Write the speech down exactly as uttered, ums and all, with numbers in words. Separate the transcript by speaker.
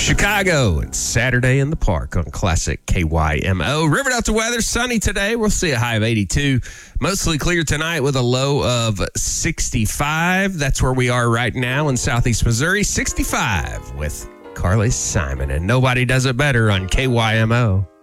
Speaker 1: Chicago, it's Saturday in the Park on Classic K Y M O. River Delta weather, sunny today. We'll see a high of eighty-two. Mostly clear tonight with a low of sixty-five. That's where we are right now in Southeast Missouri. sixty-five with Carly Simon. And nobody does it better on K Y M O.